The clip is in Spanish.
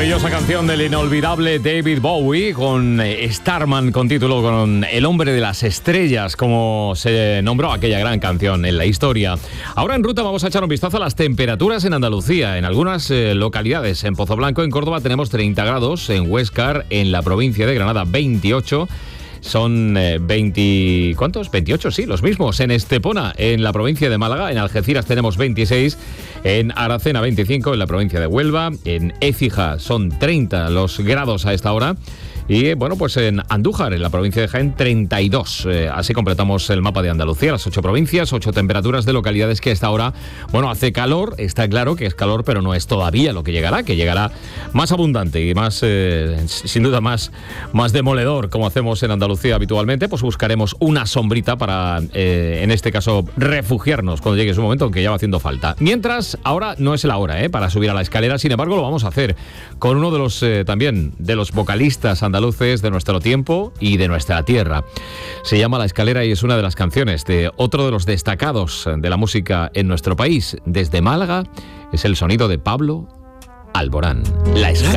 Maravillosa canción del inolvidable David Bowie con Starman, con título, con El hombre de las estrellas, como se nombró aquella gran canción en la historia. Ahora en ruta vamos a echar un vistazo a las temperaturas en Andalucía. En algunas localidades, en Pozoblanco, en Córdoba, tenemos 30 grados, en Huéscar, en la provincia de Granada, 28. Son 20... ¿Cuántos? 28, sí, los mismos. En Estepona, en la provincia de Málaga. En Algeciras tenemos 26. En Aracena, 25, en la provincia de Huelva. En Écija son 30 los grados a esta hora. Y bueno, pues en Andújar, en la provincia de Jaén, 32. Así completamos el mapa de Andalucía, las 8 provincias, 8 temperaturas de localidades que a esta hora, bueno, hace calor, está claro que es calor, pero no es todavía lo que llegará más abundante y más, sin duda, más demoledor, como hacemos en Andalucía habitualmente. Pues buscaremos una sombrita para, en este caso, refugiarnos cuando llegue su momento, aunque ya va haciendo falta. Mientras, ahora no es la hora para subir a la escalera, sin embargo, lo vamos a hacer con uno de los, también, de los vocalistas andaluces de nuestro tiempo y de nuestra tierra. Se llama La Escalera y es una de las canciones de otro de los destacados de la música en nuestro país. Desde Málaga es el sonido de Pablo Alborán. La Escalera.